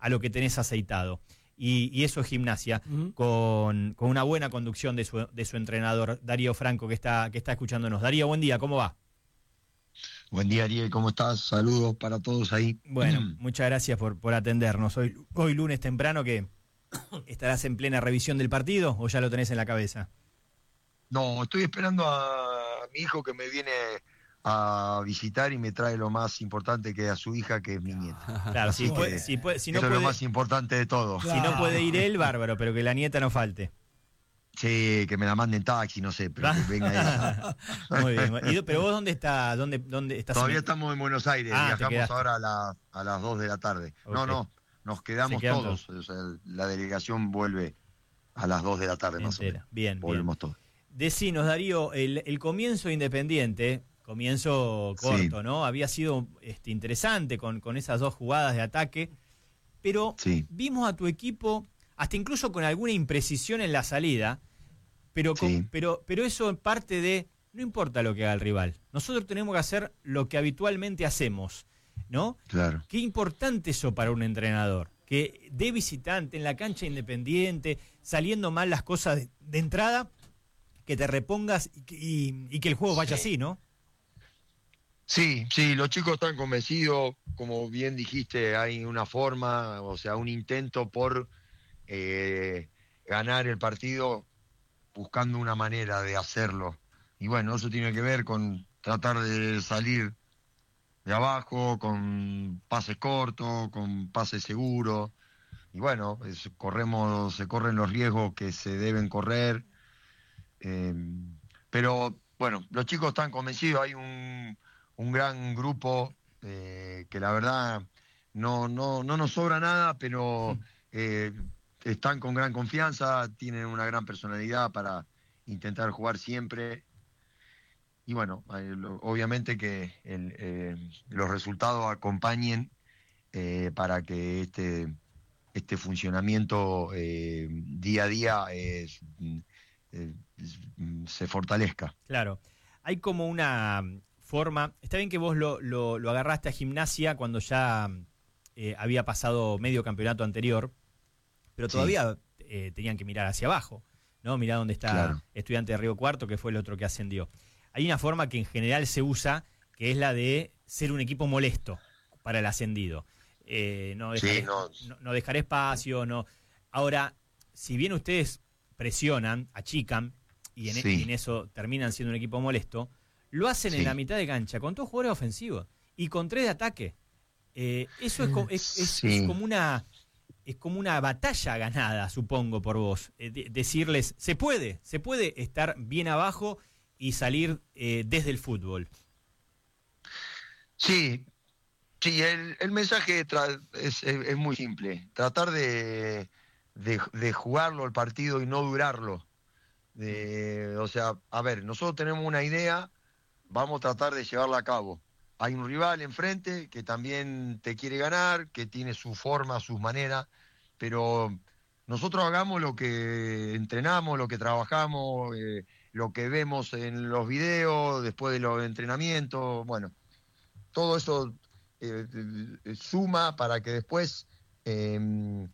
a lo que tenés aceitado. Y eso es Gimnasia, con una buena conducción de su entrenador, Darío Franco, que está escuchándonos. Darío, buen día, ¿cómo va? Buen día, Ariel, ¿cómo estás? Saludos para todos ahí. Bueno, muchas gracias por atendernos. Hoy lunes temprano, que ¿estarás en plena revisión del partido o ya lo tenés en la cabeza? No, estoy esperando a mi hijo que me viene a visitar y me trae lo más importante, que es a su hija, que es mi nieta. Claro, si no eso es lo más importante de todo. Si no puede ir él, bárbaro, pero que la nieta no falte. Sí, que me la manden taxi, no sé, pero que venga ella. Muy bien. Pero vos, ¿dónde estás? ¿Dónde estás? Todavía estamos en Buenos Aires, viajamos ahora a las 2 de la tarde. Okay. No, nos quedamos todos. O sea, la delegación vuelve a las 2 de la tarde más o menos. Bien, volvemos todos. Decinos, Darío, el comienzo Independiente, comienzo corto, ¿no? Había sido interesante con esas dos jugadas de ataque, pero vimos a tu equipo, hasta incluso con alguna imprecisión en la salida, pero eso en parte de, no importa lo que haga el rival, nosotros tenemos que hacer lo que habitualmente hacemos, ¿no? Claro. Qué importante eso para un entrenador, que de visitante en la cancha Independiente, saliendo mal las cosas de entrada, que te repongas y que el juego vaya así, ¿no? Sí, los chicos están convencidos, como bien dijiste, hay una forma, o sea, un intento por ganar el partido, buscando una manera de hacerlo. Y bueno, eso tiene que ver con tratar de salir de abajo, con pases cortos, con pases seguros. Y bueno, se corren los riesgos que se deben correr. Pero bueno, los chicos están convencidos, hay un gran grupo que la verdad no nos sobra nada, pero están con gran confianza, tienen una gran personalidad para intentar jugar siempre. Y bueno, obviamente que los resultados acompañen para que este funcionamiento día a día se fortalezca. Claro, hay como una forma, está bien que vos lo agarraste a Gimnasia cuando ya había pasado medio campeonato anterior, pero todavía tenían que mirar hacia abajo, ¿no? Mirá dónde está Estudiante de Río Cuarto, que fue el otro que ascendió. Hay una forma que en general se usa, que es la de ser un equipo molesto para el ascendido. No dejar espacio, no. Ahora, si bien ustedes presionan, achican, y en eso terminan siendo un equipo molesto, lo hacen en la mitad de cancha, con dos jugadores ofensivos, y con 3 de ataque. Eso es como una batalla ganada, supongo, por vos. Decirles, se puede estar bien abajo y salir desde el fútbol. Sí, el mensaje es muy simple. Tratar de jugarlo el partido y no durarlo. O sea, a ver, nosotros tenemos una idea, vamos a tratar de llevarla a cabo. Hay un rival enfrente que también te quiere ganar, que tiene su forma, sus maneras, pero nosotros hagamos lo que entrenamos, lo que trabajamos, lo que vemos en los videos, después de los entrenamientos, bueno, todo eso suma para que después en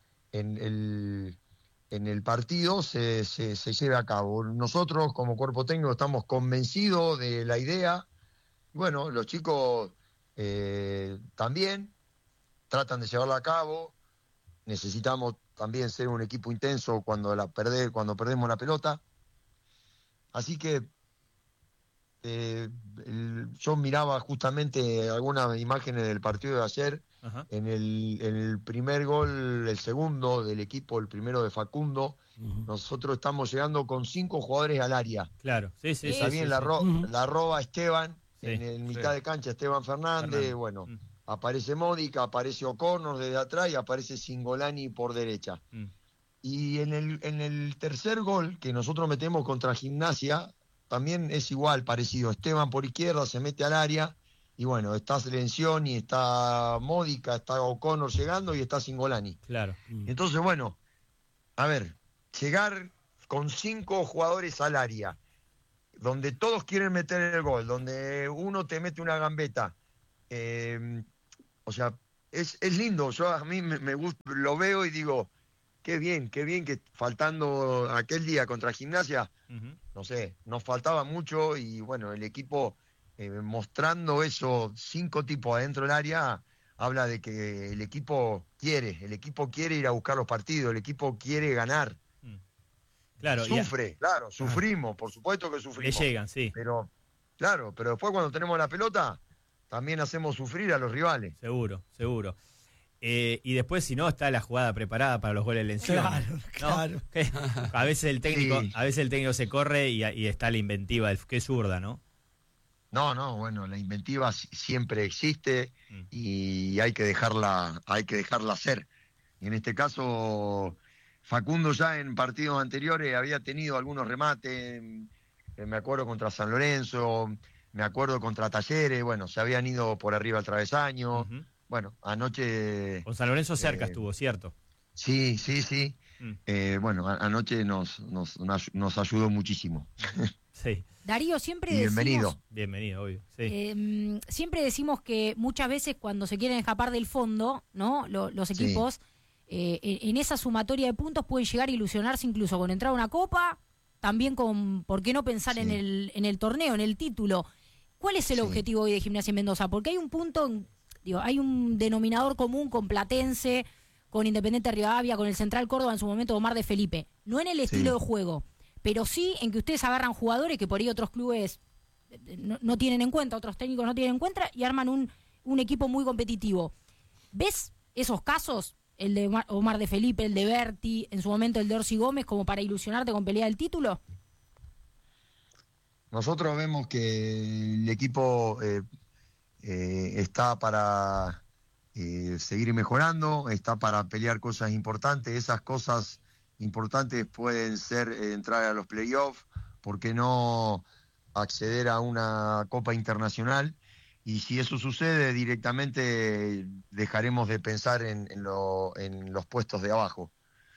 el partido se lleve a cabo. Nosotros como cuerpo técnico estamos convencidos de la idea. Bueno, los chicos también tratan de llevarla a cabo. Necesitamos también ser un equipo intenso cuando perdemos la pelota. Así que yo miraba justamente algunas imágenes del partido de ayer. En el primer gol, el segundo del equipo, el primero de Facundo, nosotros estamos llegando con 5 jugadores al área. Claro, sí. Está bien, la roba Esteban, en mitad de cancha Esteban Fernández, bueno, aparece Módica, aparece O'Connor desde atrás y aparece Cingolani por derecha. Y en el tercer gol que nosotros metemos contra Gimnasia, también es igual, parecido. Esteban por izquierda se mete al área. Y bueno, está Lencioni, está Módica, está O'Connor llegando y está Cingolani. Claro. Entonces, bueno, a ver, llegar con 5 jugadores al área, donde todos quieren meter el gol, donde uno te mete una gambeta, o sea, es lindo. Yo a mí me gusta, lo veo y digo, qué bien que faltando aquel día contra Gimnasia, Ujú. no sé, nos faltaba mucho y bueno, el equipo mostrando esos 5 tipos adentro del área, habla de que el equipo quiere ir a buscar los partidos, el equipo quiere ganar. Mm. Claro, Sufre, claro, Claro. sufrimos, por supuesto que le sufrimos, llegan, sí, pero claro, pero después cuando tenemos la pelota, también hacemos sufrir a los rivales. seguro, seguro. Y después, si no, está la jugada preparada para los goles de Lencioni, Claro, ¿no? claro. Que a veces el técnico, Sí. a veces el técnico se corre y está la inventiva, qué zurda, ¿no? No, bueno, la inventiva siempre existe Mm. y hay que dejarla hacer. Y en este caso, Facundo ya en partidos anteriores había tenido algunos remates, me acuerdo contra San Lorenzo, me acuerdo contra Talleres, bueno, se habían ido por arriba al travesaño. Ujú. Bueno, anoche, Con San Lorenzo cerca eh, estuvo, ¿cierto? sí, sí, sí. Mm. Bueno, anoche nos ayudó muchísimo. Sí, Darío, siempre Y bienvenido. decimos, bienvenido, obvio. Sí. siempre decimos que muchas veces cuando se quieren escapar del fondo, ¿no? Los Sí. equipos, en esa sumatoria de puntos pueden llegar a ilusionarse incluso con entrar a una copa, también con, ¿por qué no pensar Sí. en el torneo, en el título? ¿Cuál es el Sí. objetivo hoy de Gimnasia en Mendoza? Porque hay un punto, digo, hay un denominador común con Platense, con Independiente Rivadavia, con el Central Córdoba, en su momento Omar de Felipe. No en el estilo de juego, pero sí en que ustedes agarran jugadores que por ahí otros clubes no tienen en cuenta, otros técnicos no tienen en cuenta y arman un equipo muy competitivo. ¿Ves esos casos? El de Omar de Felipe, el de Berti, en su momento el de Orsi Gómez, como para ilusionarte con pelea del título. Nosotros vemos que el equipo está para seguir mejorando, está para pelear cosas importantes. Esas cosas importantes pueden ser entrar a los playoffs, ¿por qué no acceder a una Copa Internacional? Y si eso sucede, directamente dejaremos de pensar en los puestos de abajo.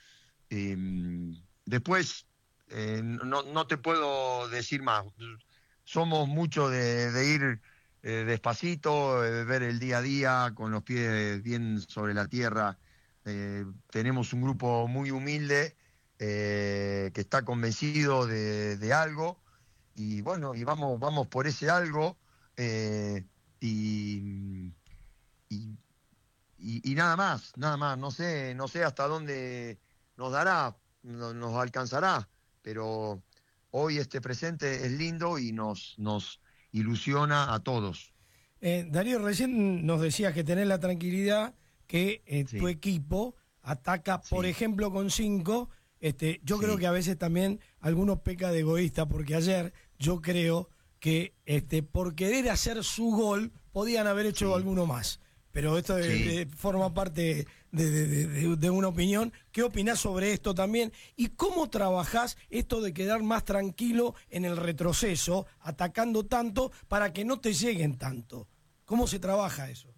Después, no te puedo decir más. Somos mucho de ir despacito, de ver el día a día, con los pies bien sobre la tierra. Tenemos un grupo muy humilde que está convencido de algo y bueno, y vamos por ese algo eh, y, y, y nada más, nada más. No sé hasta dónde nos dará, nos alcanzará, pero hoy este presente es lindo y nos ilusiona a todos. Darío, recién nos decías que tenés la tranquilidad que Sí. tu equipo ataca, por Sí. ejemplo, con 5. Yo Sí. creo que a veces también algunos peca de egoísta, porque ayer yo creo que por querer hacer su gol podían haber hecho Sí. alguno más. Pero esto Sí. forma parte de una opinión. ¿Qué opinás sobre esto también? ¿Y cómo trabajás esto de quedar más tranquilo en el retroceso, atacando tanto para que no te lleguen tanto? ¿Cómo se trabaja eso?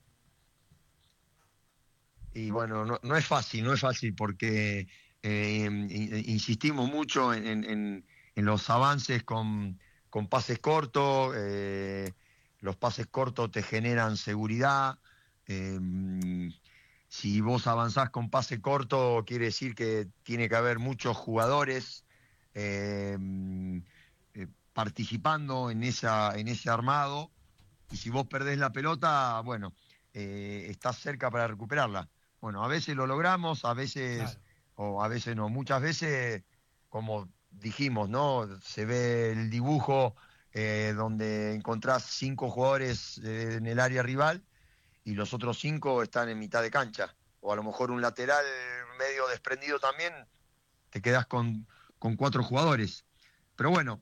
Y bueno, no es fácil, no es fácil porque insistimos mucho en los avances con pases cortos, los pases cortos te generan seguridad. eh, si vos avanzás con pase corto, quiere decir que tiene que haber muchos jugadores eh, participando en ese armado, y si vos perdés la pelota, bueno, estás cerca para recuperarla. Bueno, a veces lo logramos, a veces, Claro. o a veces no. Muchas veces, como dijimos, ¿no? Se ve el dibujo donde encontrás 5 jugadores en el área rival y los otros 5 están en mitad de cancha. O a lo mejor un lateral medio desprendido también, te quedás con 4 jugadores. Pero bueno,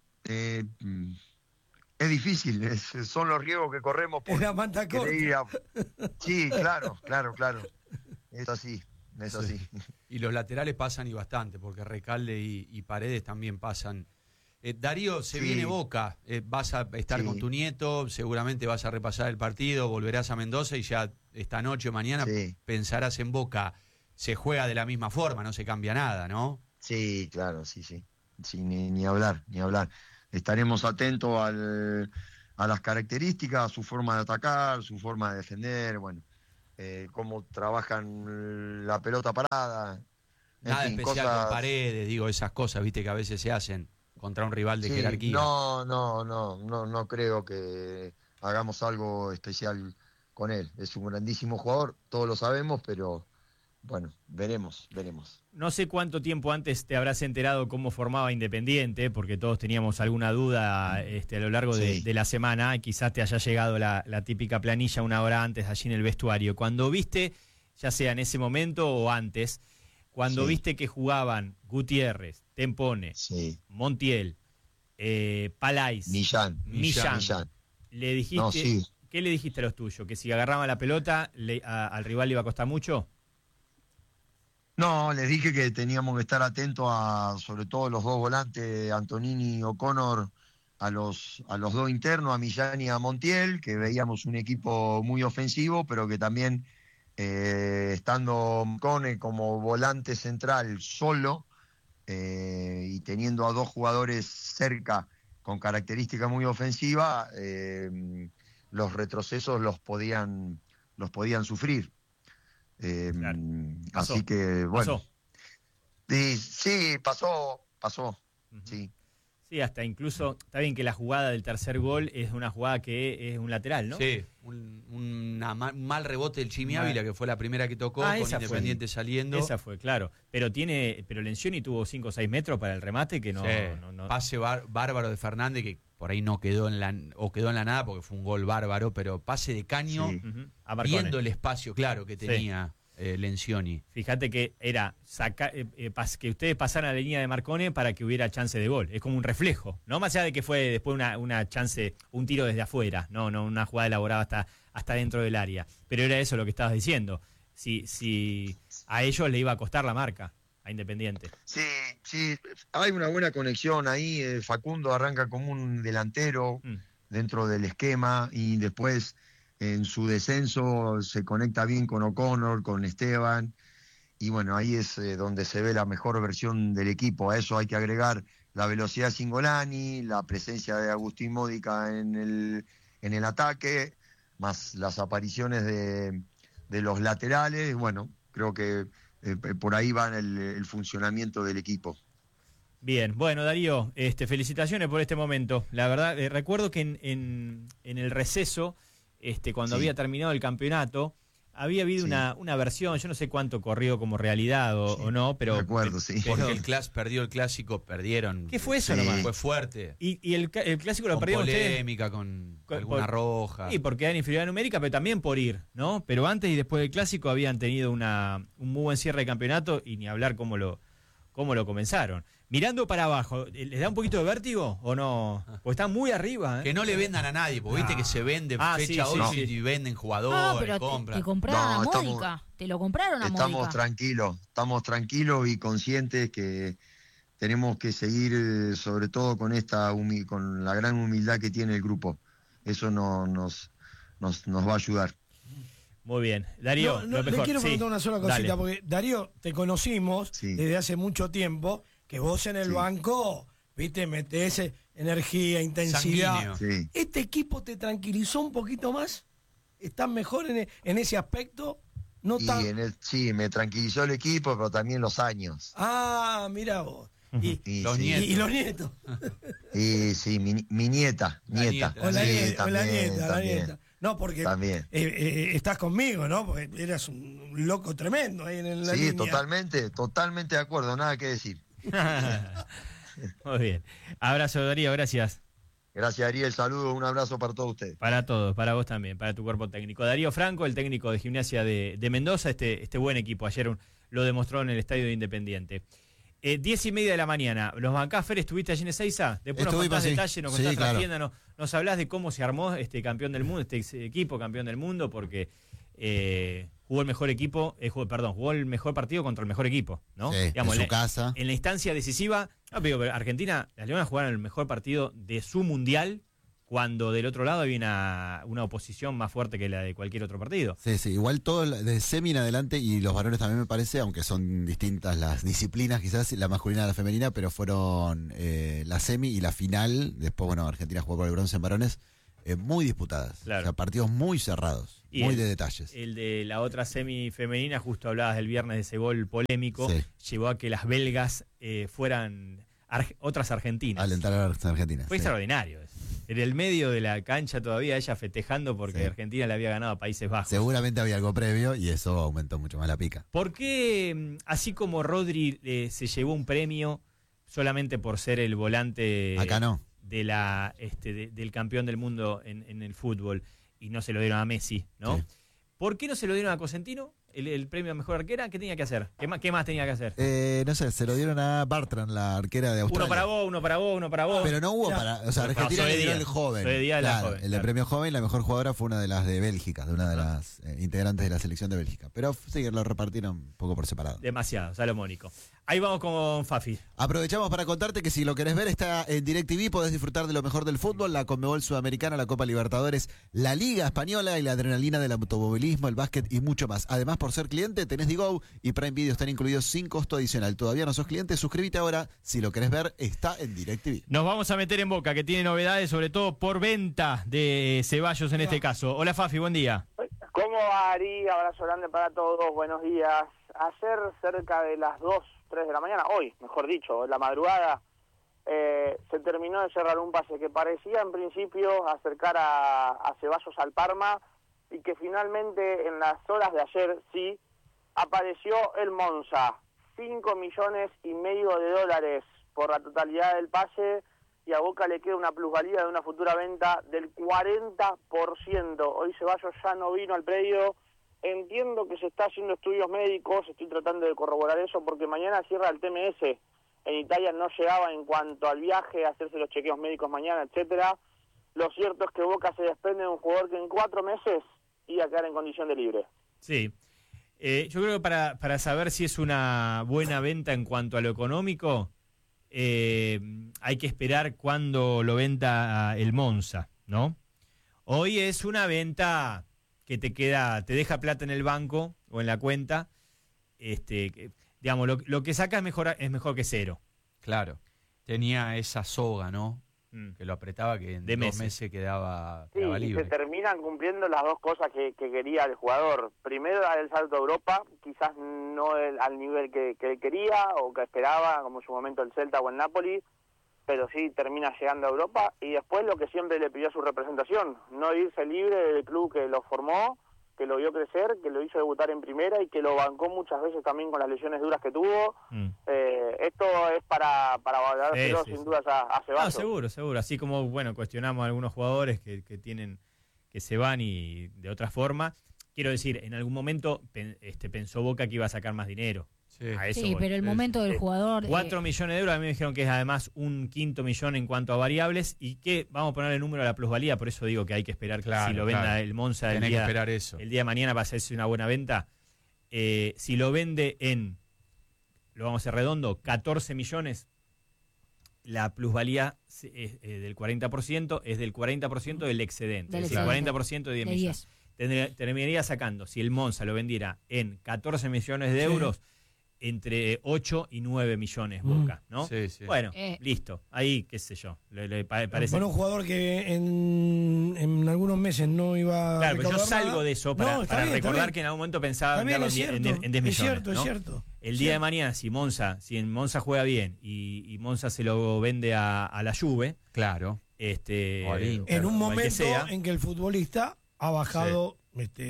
es difícil, son los riesgos que corremos Es por la manta querer corta. ir a... Sí, claro. Es así, es Sí. así. Y los laterales pasan y bastante, porque Recalde y Paredes también pasan. Darío, se Sí. viene Boca, vas a estar Sí. con tu nieto, seguramente vas a repasar el partido, volverás a Mendoza y ya esta noche o mañana Sí. pensarás en Boca. Se juega de la misma forma, no se cambia nada, ¿no? Sí, claro, sí. Sí, ni hablar, ni hablar. Estaremos atentos a las características, a su forma de atacar, su forma de defender, bueno. cómo trabajan la pelota parada. Nada especial con Paredes, digo, esas cosas, viste, que a veces se hacen contra un rival de jerarquía. No creo que hagamos algo especial con él. Es un grandísimo jugador, todos lo sabemos, pero bueno, veremos. No sé cuánto tiempo antes te habrás enterado cómo formaba Independiente, porque todos teníamos alguna duda a lo largo de la semana, y quizás te haya llegado la típica planilla una hora antes allí en el vestuario. Cuando viste, ya sea en ese momento o antes, cuando viste que jugaban Gutiérrez, Tempone, Montiel, Palais, Millán. ¿le dijiste, ¿qué le dijiste a los tuyos? ¿Que si agarraban la pelota al rival le iba a costar mucho? No, les dije que teníamos que estar atentos a, sobre todo los dos volantes, Antonini y O'Connor, a los dos internos, a Millán y a Montiel, que veíamos un equipo muy ofensivo, pero que también estando Cone como volante central solo y teniendo a dos jugadores cerca con características muy ofensivas, los retrocesos los podían sufrir. Claro. Así que, bueno. Sí, pasó. Sí. Sí, hasta incluso, está bien que la jugada del tercer gol es una jugada que es un lateral, ¿no? Sí, un mal rebote del Chimi Ávila, que fue la primera que tocó, con Independiente saliendo. Esa fue, claro. Pero Lencioni tuvo 5 o 6 metros para el remate, que no... Pase bárbaro de Fernández, que por ahí no quedó en la nada, porque fue un gol bárbaro, pero pase de caño, viendo el espacio claro que tenía Lencioni. Fíjate que era que ustedes pasaran a la línea de Marcone para que hubiera chance de gol. Es como un reflejo, ¿no? Más allá de que fue después una chance, un tiro desde afuera, no una jugada elaborada hasta dentro del área. Pero era eso lo que estabas diciendo. Si a ellos le iba a costar la marca, a Independiente. Sí, hay una buena conexión ahí. Facundo arranca como un delantero dentro del esquema y después en su descenso se conecta bien con O'Connor, con Esteban, y bueno, ahí es donde se ve la mejor versión del equipo. A eso hay que agregar la velocidad de Cingolani, la presencia de Agustín Módica en el ataque, más las apariciones de los laterales. Bueno, creo que por ahí va el funcionamiento del equipo. Bien, bueno, Darío, felicitaciones por este momento. La verdad, recuerdo que en el receso, cuando había terminado el campeonato, había habido una versión, yo no sé cuánto corrió como realidad o no, pero... Recuerdo, Porque el perdió el clásico, perdieron. ¿Qué fue eso nomás? Fue fuerte. Y el clásico lo perdieron ustedes. Polémica, con alguna roja. Sí, porque eran inferioridad numérica, pero también por ir, ¿no? Pero antes y después del clásico habían tenido un muy buen cierre de campeonato, y ni hablar cómo lo comenzaron. Mirando para abajo, ¿les da un poquito de vértigo o no? Porque están muy arriba, ¿eh? Que no le vendan a nadie, porque viste que se vende fecha hoy y venden jugadores, pero compran. Te compraron a Módica, te lo compraron a Módica. Estamos tranquilos y conscientes que tenemos que seguir, sobre todo con con la gran humildad que tiene el grupo. Eso nos va a ayudar. Muy bien. Darío, lo mejor. Le quiero preguntar una sola cosita, dale. porque Darío, te conocimos desde hace mucho tiempo, que vos en el banco, viste, metés energía, intensidad. Sí. ¿Este equipo te tranquilizó un poquito más? ¿Estás mejor en ese aspecto? No Sí, me tranquilizó el equipo, pero también los años. Ah, mira vos. Y los nietos. Y sí, mi nieta. O la nieta. También. No, porque estás conmigo, ¿no? Porque eras un loco tremendo ahí en la línea. Sí, totalmente de acuerdo, nada que decir. Muy bien. Abrazo, Darío, gracias. Gracias, Ariel, saludos, un abrazo para todos ustedes. Para todos, para vos también, para tu cuerpo técnico. Darío Franco, el técnico de Gimnasia de Mendoza, este buen equipo, ayer lo demostró en el estadio de Independiente. 10:30 de la mañana, ¿los bancás, Fer? ¿Estuviste allí en Ezeiza? Después nos contás detalles, nos contás la tienda, nos hablás de cómo se armó este campeón del mundo, este equipo campeón del mundo, porque jugó el mejor partido contra el mejor equipo, ¿no? Sí, digamos, en su casa. En la instancia decisiva, pero Argentina, las Leonas jugaron el mejor partido de su mundial, cuando del otro lado había una oposición más fuerte que la de cualquier otro partido. Sí, igual todo de semi en adelante, y los varones también me parece, aunque son distintas las disciplinas, quizás la masculina y la femenina, pero fueron la semi y la final. Después, Argentina jugó por el bronce en varones. muy disputadas. Claro. O sea, partidos muy cerrados, Y muy de detalles. El de la otra semi femenina, justo hablabas del viernes de ese gol polémico, llevó a que las belgas fueran otras argentinas. Alentar a las argentinas. Fue extraordinario eso. En el medio de la cancha todavía ella festejando porque Argentina le había ganado a Países Bajos. Seguramente había algo previo y eso aumentó mucho más la pica. ¿Por qué, así como Rodri se llevó un premio solamente por ser el volante Acá no. de del campeón del mundo en el fútbol y no se lo dieron a Messi, ¿no? Sí. ¿Por qué no se lo dieron a Cosentino? El premio a mejor arquera, ¿qué tenía que hacer? ¿Qué más tenía que hacer? No sé, se lo dieron a Bartran, la arquera de Australia. Uno para vos. Pero no hubo o sea, Argentina le dio el joven. Joven, el de premio joven, la mejor jugadora fue una de las de Bélgica, de una de las integrantes de la selección de Bélgica. Pero sí, lo repartieron un poco por separado. Demasiado, salomónico. Ahí vamos con Fafi. Aprovechamos para contarte que si lo querés ver está en DirecTV, podés disfrutar de lo mejor del fútbol, la Conmebol Sudamericana, la Copa Libertadores, la Liga Española y la adrenalina del automovilismo, el básquet y mucho más. Además, por ser cliente, tenés Digo y Prime Video están incluidos sin costo adicional. Todavía no sos cliente, suscríbete ahora. Si lo querés ver, está en DirecTV. Nos vamos a meter en Boca, que tiene novedades, sobre todo por venta de Ceballos en este caso. Hola Fafi, buen día. ¿Cómo va, Ari? Abrazo grande para todos, buenos días. Ayer, cerca de las 2, 3 de la mañana, hoy, mejor dicho, en la madrugada, se terminó de cerrar un pase que parecía en principio acercar a Ceballos al Parma y que finalmente en las horas de ayer sí apareció el Monza, 5,5 millones de dólares por la totalidad del pase, y a Boca le queda una plusvalía de una futura venta del 40%. Hoy Ceballos ya no vino al predio. Entiendo que se está haciendo estudios médicos, estoy tratando de corroborar eso, porque mañana cierra el TMS. En Italia no llegaba en cuanto al viaje, a hacerse los chequeos médicos mañana, etcétera. Lo cierto es que Boca se desprende de un jugador que en 4 meses iba a quedar en condición de libre. Sí. Yo creo que para saber si es una buena venta en cuanto a lo económico, hay que esperar cuando lo venda el Monza, ¿no? Hoy es una venta que te deja plata en el banco o en la cuenta. Digamos, lo que saca es mejor que cero. Claro. Tenía esa soga, ¿no? Que lo apretaba, que en de 2 meses quedaba libre. Y se terminan cumpliendo las dos cosas que quería el jugador. Primero, dar el salto a Europa, quizás no al nivel que él quería o que esperaba, como en su momento el Celta o el Napoli, pero sí termina llegando a Europa. Y después lo que siempre le pidió a su representación, no irse libre del club que lo formó, que lo vio crecer, que lo hizo debutar en primera y que lo bancó muchas veces también con las lesiones duras que tuvo. Esto es para valorárselo sin dudas a Ceballos. No, seguro. Así como, bueno, cuestionamos a algunos jugadores que se van y de otra forma. Quiero decir, en algún momento pensó Boca que iba a sacar más dinero. Sí, pero el momento del jugador... 4 millones de euros, a mí me dijeron que es además un quinto millón en cuanto a variables y que vamos a poner el número a la plusvalía, por eso digo que hay que esperar si lo venda el Monza el día de mañana para hacerse una buena venta. Si lo vende lo vamos a hacer redondo, 14 millones, la plusvalía es del 40%, es del 40% del excedente, es decir, 40% de 10 millones. Terminaría sacando, si el Monza lo vendiera en 14 millones de euros, entre 8 y 9 millones Boca, ¿no? Sí. Bueno, listo. Ahí, qué sé yo. Le parece. Bueno, un jugador que en algunos meses no iba a pero yo salgo nada. De eso para recordar que en algún momento pensaba venderlo en 10 millones. Es cierto. El día de mañana, si en Monza juega bien y Monza se lo vende a la Juve, claro. En un momento en que el futbolista ha bajado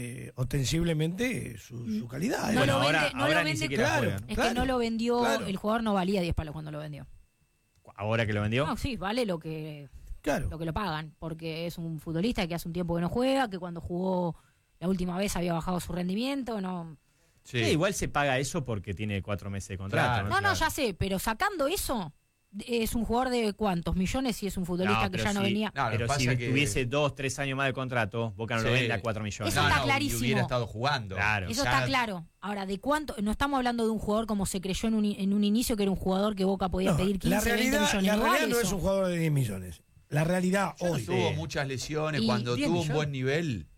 ostensiblemente su calidad. No lo vende, ahora ni siquiera juega, ¿no? Es que no lo vendió, el jugador no valía 10 palos cuando lo vendió. ¿Ahora que lo vendió? No, sí, vale lo que lo pagan, porque es un futbolista que hace un tiempo que no juega, que cuando jugó la última vez había bajado su rendimiento, no... Sí, igual se paga eso porque tiene 4 meses de contrato. Claro. No, ya sé, pero sacando eso... Es un jugador de cuántos millones si es un futbolista que ya no venía. No, pero si tuviese 2, 3 años más de contrato, Boca no lo vende a 4 millones. Eso está clarísimo. Y hubiera estado jugando. Claro. Eso está claro. Ahora, ¿de cuánto? No estamos hablando de un jugador como se creyó en un inicio, que era un jugador que Boca podía pedir 15, 20 millones. La realidad no es un jugador de 10 millones. La realidad hoy. Tuvo muchas lesiones. Cuando tuvo un buen nivel,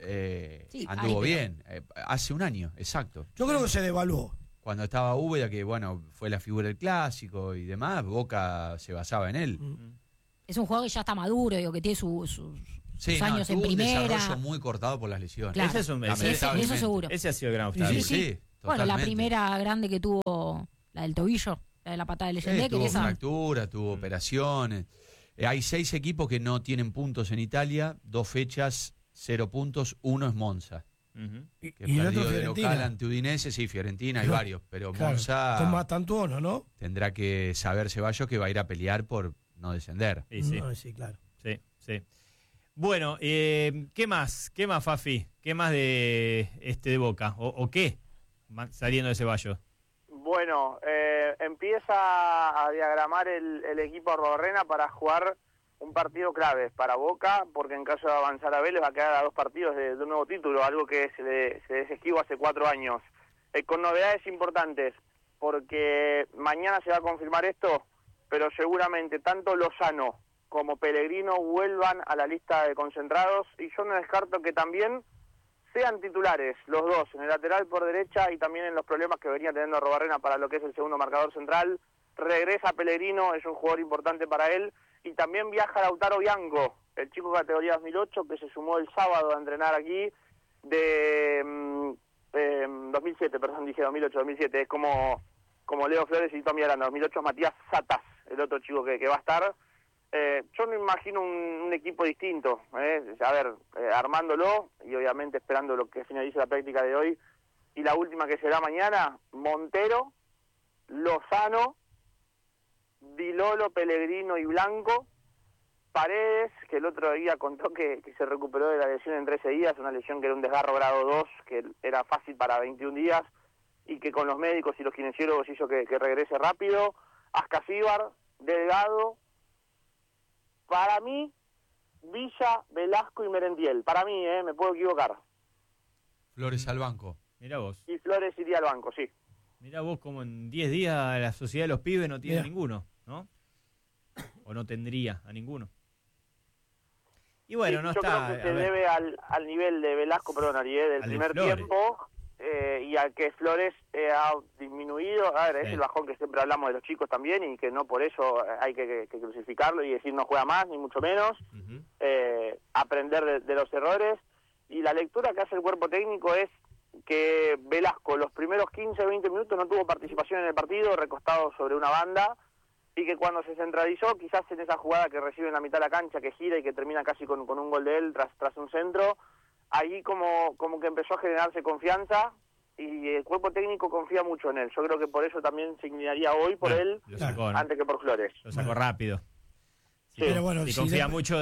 anduvo bien. Hace un año, exacto. Yo creo que se devaluó. Cuando estaba Úbeda, que fue la figura del clásico y demás, Boca se basaba en él. Es un jugador que ya está maduro, que tiene Sí, años en tuvo primera. un desarrollo muy cortado por las lesiones. Claro. Ese es un, Eso seguro. Ese ha sido el gran obstáculo. Sí, Bueno, la totalmente. primera grande que tuvo, la del tobillo, la de la patada de Leyendé, que tuvo esa... fractura, tuvo operaciones. Hay 6 equipos que no tienen puntos en Italia, 2 fechas, 0 puntos, 1 es Monza. Ujú. Que Y el otro perdió de local Fiorentina. ante Udinese, sí, Fiorentina, hay No, varios, pero Claro, Monza Tomás Tantuono, ¿no? tendrá que saber Ceballos que va a ir a pelear por no descender. Sí, sí. No, sí, claro. Sí, sí. Bueno, ¿qué más? ¿Qué más, Fafi? ¿Qué más de de Boca? ¿O qué? Saliendo de Ceballos. Bueno, empieza a diagramar el equipo Arrobarrena para jugar un partido clave para Boca, porque en caso de avanzar a Vélez va a quedar a 2 partidos de un nuevo título, algo que se les esquivo hace 4 años. Con novedades importantes, porque mañana se va a confirmar esto, pero seguramente tanto Lozano como Pellegrino vuelvan a la lista de concentrados, y yo no descarto que también sean titulares los dos, en el lateral por derecha y también en los problemas que venía teniendo Arrobarrena para lo que es el segundo marcador central. Regresa Pellegrino, es un jugador importante para él, y también viaja Lautaro Bianco, el chico categoría 2008 que se sumó el sábado a entrenar aquí, de 2007, perdón, dije 2008-2007, es como Leo Flores y Tommy Aranda. 2008 es Matías Satas, el otro chico que va a estar. Yo me imagino un equipo distinto, a ver, armándolo y obviamente esperando lo que finalice la práctica de hoy, y la última que será mañana: Montero, Lozano, Di Lolo, Pellegrino y Blanco, Paredes, que el otro día contó que se recuperó de la lesión en 13 días, una lesión que era un desgarro grado 2, que era fácil para 21 días, y que con los médicos y los kinesiólogos hizo que regrese rápido. Ascasíbar, Delgado, para mí, Villa, Velasco y Merentiel. Para mí, me puedo equivocar. Flores al banco. Mirá vos. Y Flores iría al banco, sí. Mirá vos como en 10 días la sociedad de los pibes no tiene Mirá. ninguno, ¿no? O no tendría a ninguno. Y bueno, Sí, no yo está... creo que se a ver, debe al nivel de Velasco, perdón, Ariel, del Al de primer Flores. tiempo, y al que Flores ha disminuido. A ver, Sí. es el bajón que siempre hablamos de los chicos también, y que no por eso hay que crucificarlo y decir no juega más, ni mucho menos. ujú. Aprender de los errores, y la lectura que hace el cuerpo técnico es que Velasco los primeros 15-20 minutos no tuvo participación en el partido, recostado sobre una banda, y que cuando se centralizó, quizás en esa jugada que recibe en la mitad de la cancha, que gira y que termina casi con un gol de él tras un centro, ahí como que empezó a generarse confianza, y el cuerpo técnico confía mucho en él. Yo creo que por eso también se inclinaría hoy por Bueno, él lo sacó, ¿no? antes que por Flores. Lo sacó rápido. Sí. Pero bueno, si si confía le- mucho,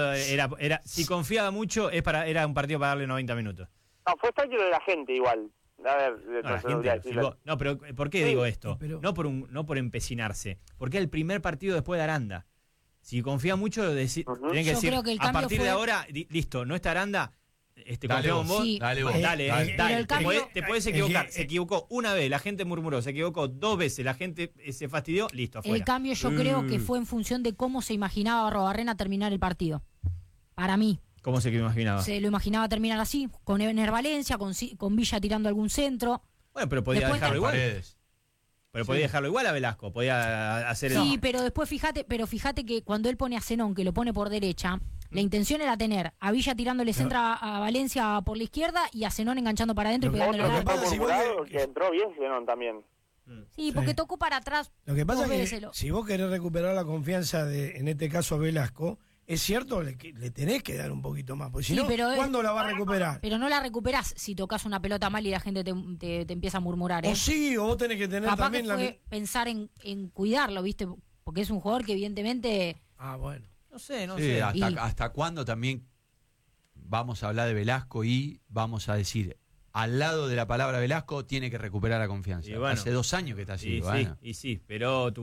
si confiaba mucho, era un partido para darle 90 minutos. No, fue tranquilo de la gente igual. A ver, No, la gente lo silbó. No, pero ¿por qué Sí, digo esto? pero- No por empecinarse. Porque es el primer partido después de Aranda. Si confía mucho, Ujú. tenés que Yo decir, creo que el a cambio partir fue- de ahora, listo, no está Aranda, Dale confiamos en vos, vos. Sí. dale vos. Dale, dale. Pero el cambio- te podés equivocar. Se equivocó una vez, la gente murmuró. Se equivocó 2 veces, la gente se fastidió, listo, afuera. El cambio yo creo que fue en función de cómo se imaginaba Arrobarrena terminar el partido. Para mí. ¿Cómo se imaginaba? Se lo imaginaba terminar así, con Ebener Valencia, con Villa tirando algún centro. Bueno, pero podía Después dejarlo igual. Paredes. Pero podía dejarlo igual a Velasco. Podía hacer Sí, pero después fíjate que cuando él pone a Zenón, que lo pone por derecha, la intención era tener a Villa tirándole centro a Valencia por la izquierda y a Zenón enganchando para adentro y Lo que- pegándole Otro al que pasa fue si vos murmurado, que- que entró bien Zenón también. Sí, porque Sí. tocó para atrás. Lo que pasa dos es veces que lo- si vos querés recuperar la confianza de, en este caso, a Velasco, es cierto, le tenés que dar un poquito más, porque si Sí, no, pero ¿cuándo la va a recuperar? Pero no la recuperás si tocas una pelota mal y la gente te empieza a murmurar. O sí, o vos tenés que tener Capaz también que fue pensar en cuidarlo, ¿viste? Porque es un jugador que evidentemente... Ah, bueno. No sé, no Sí, sé. hasta cuándo también vamos a hablar de Velasco y vamos a decir, al lado de la palabra Velasco, tiene que recuperar la confianza. Y bueno. Hace 2 años que está así. Sí, bueno. sí, pero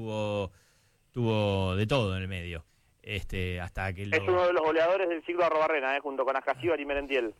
tuvo de todo en el medio. Hasta que Es uno de los goleadores del ciclo de Arrobarrena, junto con Ascasíbar y Merentiel.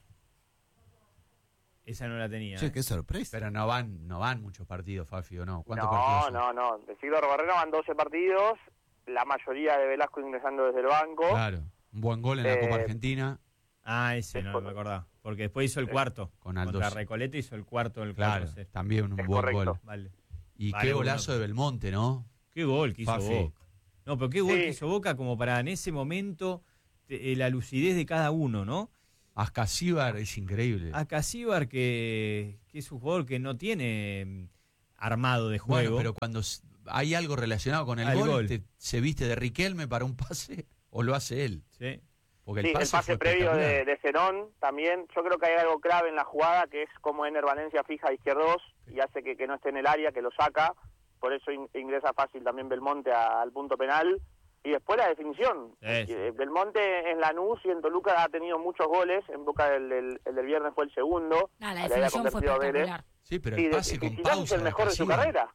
Esa no la tenía. Che, qué sorpresa. Pero no van muchos partidos, Fafi, ¿o no? ¿Cuántos No, partidos son? no. Del ciclo de Arrobarrena van 12 partidos, la mayoría de Velasco ingresando desde el banco. Claro. Un buen gol en la Copa Eh, Argentina. Ah, ese no me acordaba. Porque después hizo el cuarto. Con Aldo. Contra Recoleta hizo el cuarto del Claro, cuarto, sí. también un Es buen correcto. gol. Vale. Y Vale, qué golazo uno. de Belmonte, ¿no? Qué gol que hizo Fafi. Boca. No, pero qué gol Sí. que hizo Boca como para en ese momento la lucidez de cada uno, ¿no? Ascasíbar es increíble. Ascasíbar que es un jugador que no tiene armado de juego. Bueno, pero cuando hay algo relacionado con el gol. Se viste de Riquelme para un pase o lo hace él. Sí. Porque el pase previo de Zenón también. Yo creo que hay algo clave en la jugada, que es como Ener Valencia fija a izquierdos y hace que no esté en el área, que lo saca. Por eso ingresa fácil también Belmonte al punto penal. Y después la definición. Belmonte en Lanús y en Toluca ha tenido muchos goles. En Boca el del viernes fue el segundo. La definición fue espectacular. Sí, pero el pase con pausa es el mejor de su carrera.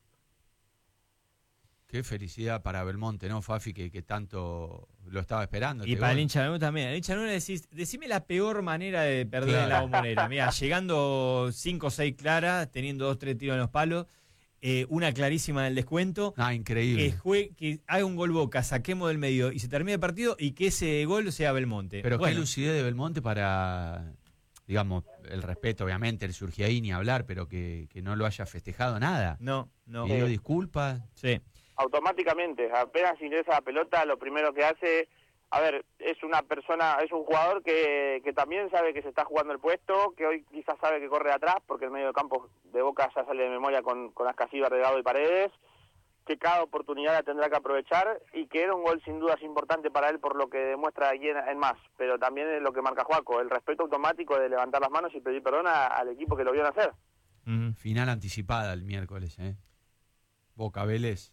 Qué felicidad para Belmonte, ¿no, Fafi? Que tanto lo estaba esperando. Y para el hincha de Lanús también. El hincha de Lanús decís, decime la peor manera de perder en la Bombonera. Mira, llegando 5 o 6 claras, teniendo 2 o 3 tiros en los palos, una clarísima en el descuento. Increíble. Que haga un gol Boca, saquemos del medio y se termine el partido y que ese gol sea Belmonte. Pero qué lucidez de Belmonte para, digamos, el respeto, obviamente, el surge ahí ni hablar, pero que no lo haya festejado nada. No. Pidió disculpas. Sí. Automáticamente, apenas ingresa la pelota, lo primero que hace, es un jugador que también sabe que se está jugando el puesto, que hoy quizás sabe que corre atrás, porque el medio de campo de Boca ya sale de memoria con Ascasíbar, Delgado y Paredes, que cada oportunidad la tendrá que aprovechar, y que era un gol sin dudas importante para él por lo que demuestra aquí en más, pero también es lo que marca Juaco, el respeto automático de levantar las manos y pedir perdón al equipo que lo vio nacer. Final anticipada el miércoles, Boca Vélez.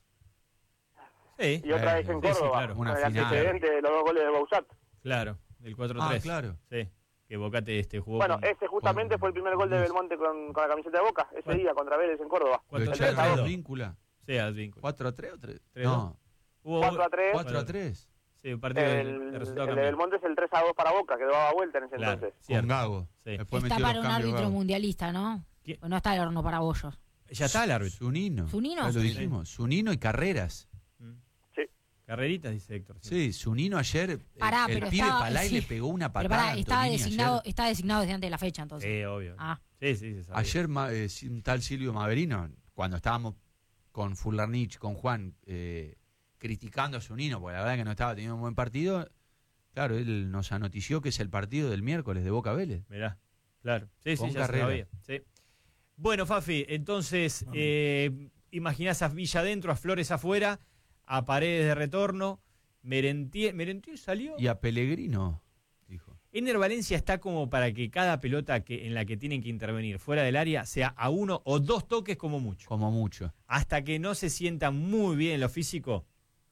Sí. Y otra vez en Córdoba, sí, claro. con el antecedente de los 2 goles de Bausat. Claro, del 4-3. Claro. Sí, que Boca jugó. Bueno, justamente fue el primer gol de Belmonte con la camiseta de Boca, ese día contra Vélez en Córdoba. ¿Lo echaron a Advíncula? Sí, a Advíncula. ¿4-3 o 3? No. 4-3. 4-3. Sí, un partido el de Belmonte es el 3-2 para Boca, que daba vuelta en ese entonces. Con Gago. Sí. Está para un árbitro mundialista, ¿no? No está el horno para bollos. Ya está el árbitro. Zunino. Ya lo dijimos. Zunino y Carreras. Carreritas, dice Héctor. Sí, Zunino ayer, el pibe Palay le pegó una patada. Estaba designado desde antes de la fecha, entonces. Sí, obvio. Sí, se sabe. Ayer un tal Silvio Maverino, cuando estábamos con Fularnich, con Juan, criticando a Zunino, porque la verdad que no estaba teniendo un buen partido, claro, él nos anotició que es el partido del miércoles de Boca Vélez. Mirá, claro. Sí, con ya se sabía. Sí. Bueno, Fafi, entonces, imaginás a Villa adentro, a Flores afuera, a Paredes de retorno, Merentier salió. Y a Pellegrino, dijo. Ener Valencia está como para que cada pelota en la que tienen que intervenir fuera del área sea a 1 o 2 toques como mucho. Como mucho. Hasta que no se sienta muy bien en lo físico,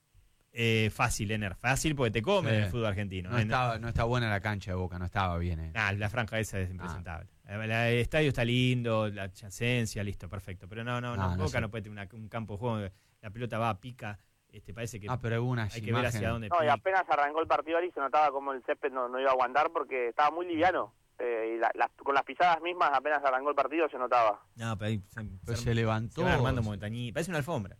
fácil, Ener. Fácil porque te come en el fútbol argentino. No está buena la cancha de Boca, no estaba bien. La franja esa es impresentable. El estadio está lindo, la chacencia, listo, perfecto. Pero no Boca no puede tener un campo de juego. La pelota va, pica. Parece que pero hay que ver hacia dónde. Y apenas arrancó el partido ahí se notaba como el césped no iba a aguantar porque estaba muy liviano. Y con las pisadas mismas apenas arrancó el partido se notaba. No, pero ahí se levantó. Se va armando montañita. Parece una alfombra.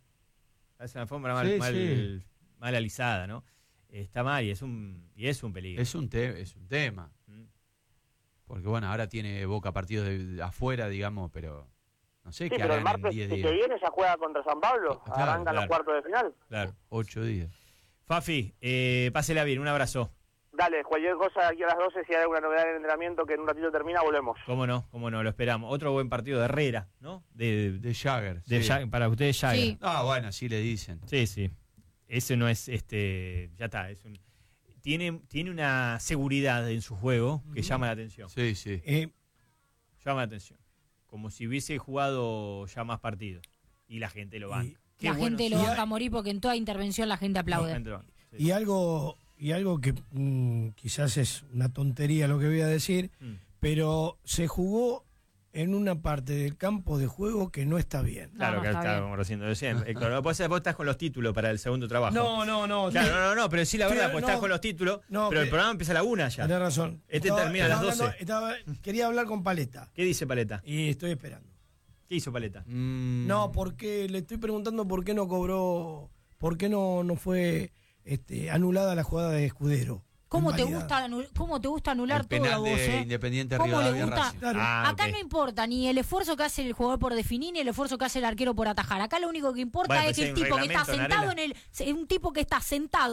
Mal alisada, ¿no? Está mal y es un peligro. Es un tema. Porque bueno, ahora tiene Boca partidos de afuera, digamos, pero no sé qué harán en 10 días. El que viene ya juega contra San Pablo, arrancan los cuartos de final. Claro. 8 días. Fafi, pásela bien, un abrazo. Dale, cualquier cosa aquí a las 12, si hay alguna novedad en el entrenamiento que en un ratito termina, volvemos. Cómo no, lo esperamos. Otro buen partido de Herrera, ¿no? De Jagger. Para ustedes, Jagger. Sí. Bueno, así le dicen. Sí. Ese no es, ya está, tiene una seguridad en su juego que llama la atención. Sí. Llama la atención. Como si hubiese jugado ya más partidos. Y la gente lo banca. La gente lo banca a morir porque en toda intervención la gente aplaude. Y algo que quizás es una tontería lo que voy a decir, pero se jugó en una parte del campo de juego que no está bien. Claro, que está como recién diciendo. Vos estás con los títulos para el segundo trabajo. No. Claro, no, pero sí la verdad, pues estás con los títulos, pero el programa empieza a la 1 ya. Tenés razón. Termina a las 12. Quería hablar con Paleta. ¿Qué dice Paleta? Y estoy esperando. ¿Qué hizo Paleta? No, porque le estoy preguntando por qué no cobró, por qué no fue anulada la jugada de Escudero. ¿Cómo te gusta anular todo a vos? Independiente ¿Cómo le Rivadavia gusta? Racing. Acá no importa ni el esfuerzo que hace el jugador por definir ni el esfuerzo que hace el arquero por atajar. Acá lo único que importa es que el tipo que está sentado un tipo que está sentado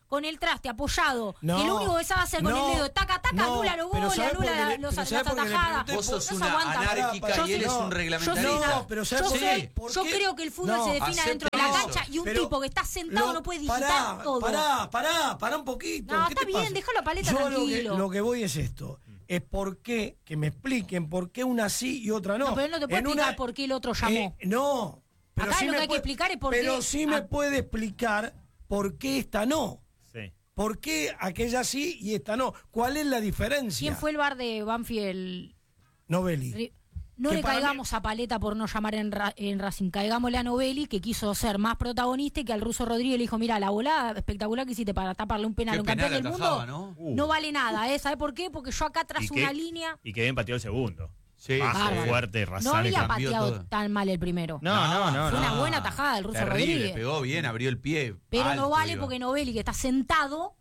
con el traste apoyado, No, que lo único que sabe hacer con no, el dedo, taca, no, anula los pero goles, ¿sabe por qué anula le- las pero ¿sabe por qué le atajadas. pregunté? Vos sos No se una aguanta. anárquica Yo y él soy- es un no, reglamentarista. no, pero ¿sabe Yo por soy- qué? ¿Por yo qué? creo que el fútbol No, se define acepte dentro de la eso. cancha y un Pero tipo que está sentado no puede digitar todo. Pará un poquito. No, ¿Qué está te bien, pasa? déjalo a Paleta Yo tranquilo. Lo que voy es esto. Es por qué, que me expliquen por qué una sí y otra no. No, pero él no te puede En explicar una- por qué el otro llamó. No. Pero Acá sí lo me que hay que puede- explicar es por Pero qué- sí me Ah. puede explicar por qué esta no. Sí. ¿Por qué aquella sí y esta no? ¿Cuál es la diferencia? ¿Quién fue el bar de Banfield? Novelli. No Que le para caigamos a Paleta por no llamar en Racing, caigámosle a Novelli, que quiso ser más protagonista y que al ruso Rodríguez le dijo, mira, la volada espectacular que hiciste para taparle un penal a Qué un campeón penal del atajaba, mundo, ¿no? no vale nada, ¿eh? ¿Sabes por qué? Porque yo acá Y trazo que- una línea, Y que bien pateó el segundo. Sí, Bajo, Bárbaro. fuerte, no Razane. había cambió pateado todo. tan mal el primero. No. Fue una buena tajada del ruso terrible, Rodríguez. pegó bien, abrió el pie. Pero alto, no vale iba. porque Novelli, que está sentado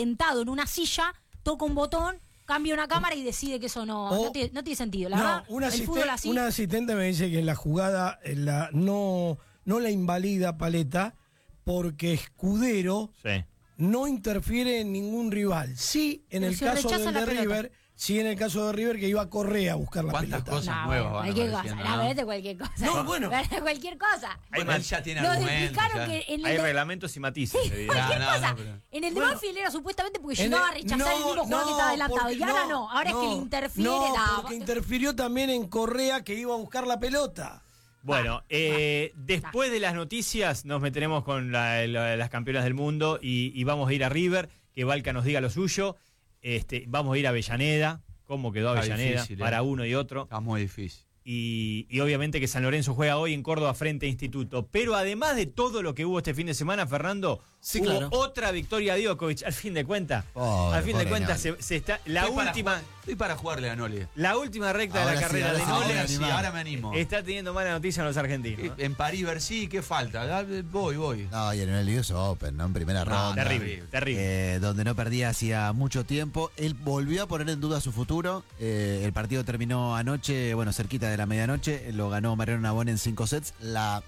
en una silla, toca un botón, cambia una cámara y decide que eso no tiene sentido. La verdad, el fútbol así. Una asistente me dice que en la jugada no la invalida Paleta porque Escudero Sí. no interfiere en ningún rival. Sí, en Pero el si caso rechaza del la de pelota. River, sí en el caso de River que iba a Correa a buscar la ¿Cuántas pelota. cosas No, nuevas bueno, van cualquier cosa, apareciendo, la ¿no? verdad de cualquier cosa. No, bueno. Cualquier cosa. Bueno, él ya tiene Nos argumentos. explicaron ya. que en Hay el de, reglamentos y matices. sí, evidente. cualquier No, cosa. pero- En el de Bueno. Banfield era supuestamente porque En llegaba a el- rechazar el mismo jugador que estaba adelantado. porque Y ahora no, ahora es que le interfiere no, la. porque interfirió también en Correa que iba a buscar la pelota. Bueno, después de las noticias nos meteremos con las campeonas del mundo y vamos a ir a River, que Valca nos diga lo suyo. Vamos a ir a Avellaneda, cómo quedó Está Avellaneda difícil, para uno y otro. Está muy difícil. Y obviamente que San Lorenzo juega hoy en Córdoba frente a Instituto. Pero además de todo lo que hubo este fin de semana, Fernando, Sí, hubo claro. otra victoria de Djokovic. Al fin de cuentas, Pobre cuentas Nole. se está la Estoy para jugarle a Nole. última recta de Ahora la sí, carrera ahora de sí, Nole. ahora sí. Ahora me animo. Está teniendo mala noticia en los argentinos. ¿no? En París, ver sí, ¿qué falta? Voy. No, y en el US Open, ¿no? En primera ronda. Terrible. Donde no perdía hacía mucho tiempo. Él volvió a poner en duda su futuro. El partido terminó anoche, bueno, cerquita de la medianoche. Lo ganó Mariano Navone en 5 sets. La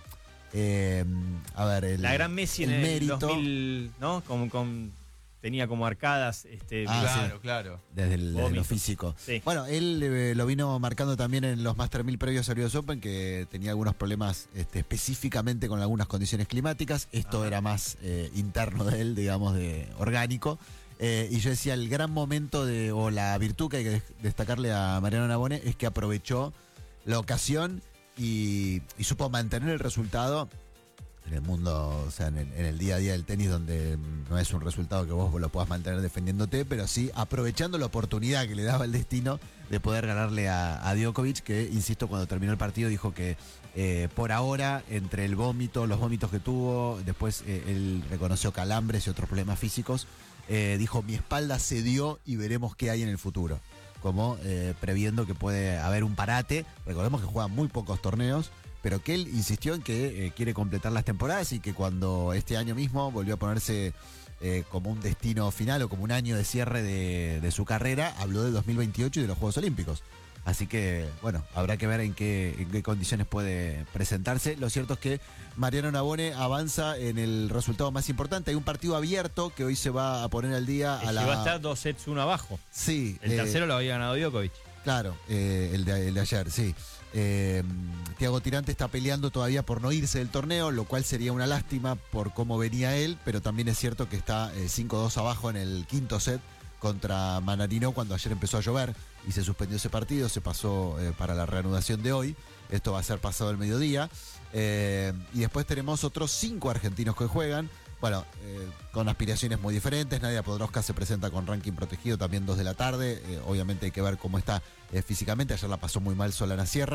gran Messi en el mérito 2000, ¿no? Tenía como arcadas. Claro. desde lo Vómito. físico. Sí. Bueno, él lo vino marcando también en los Master 1000 previos al US Open, que tenía algunos problemas específicamente con algunas condiciones climáticas. Esto era más interno de él, digamos, de orgánico. Y yo decía, el gran momento o la virtud que hay que destacarle a Mariano Navone es que aprovechó la ocasión y supo mantener el resultado en el mundo, o sea, en el día a día del tenis, donde no es un resultado que vos lo puedas mantener defendiéndote, pero sí aprovechando la oportunidad que le daba el destino de poder ganarle a Djokovic, que, insisto, cuando terminó el partido dijo que por ahora, entre los vómitos que tuvo, después él reconoció calambres y otros problemas físicos, dijo, mi espalda cedió y veremos qué hay en el futuro. Como previendo que puede haber un parate. Recordemos que juega muy pocos torneos, pero que él insistió en que quiere completar las temporadas y que cuando este año mismo volvió a ponerse como un destino final o como un año de cierre de su carrera, habló del 2028 y de los Juegos Olímpicos. Así que, bueno, habrá que ver en qué condiciones puede presentarse. Lo cierto es que Mariano Navone avanza en el resultado más importante. Hay un partido abierto que hoy se va a poner al día Va a estar 2 sets 1 abajo. Sí. El tercero lo había ganado Djokovic. Claro, el de ayer, sí. Thiago Tirante está peleando todavía por no irse del torneo, lo cual sería una lástima por cómo venía él, pero también es cierto que está 5-2 abajo en el quinto set contra Manarino cuando ayer empezó a llover y se suspendió ese partido, se pasó para la reanudación de hoy. Esto va a ser pasado el mediodía. Y después tenemos otros 5 argentinos que juegan. Bueno, con aspiraciones muy diferentes. Nadia Podroska se presenta con ranking protegido también 2 de la tarde. Obviamente hay que ver cómo está físicamente. Ayer la pasó muy mal Solana Sierra.